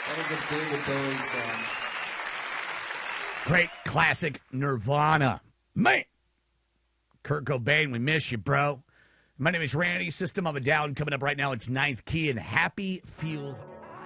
That is a David Bowie song. Great classic Nirvana. Man, Kurt Cobain, we miss you, bro. My name is Randy, System of a Down. Coming up right now, it's Ninth Key, and Happy Feels...